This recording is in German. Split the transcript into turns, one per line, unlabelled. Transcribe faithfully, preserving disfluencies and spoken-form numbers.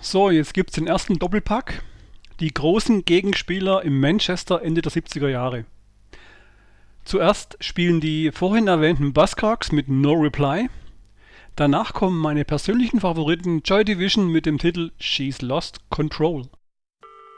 So, jetzt gibt's den ersten Doppelpack. Die großen Gegenspieler im Manchester Ende der siebziger Jahre. Zuerst spielen die vorhin erwähnten Buzzcocks mit No Reply. Danach kommen meine persönlichen Favoriten Joy Division mit dem Titel She's Lost Control.